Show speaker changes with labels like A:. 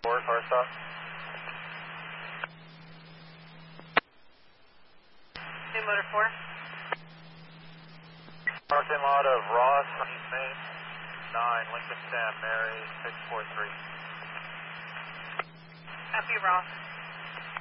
A: car stop.
B: New Motor 4.
A: Parking lot of Ross, East Main, 9, Lincoln Sam, Mary, 643.
B: Copy, Ross.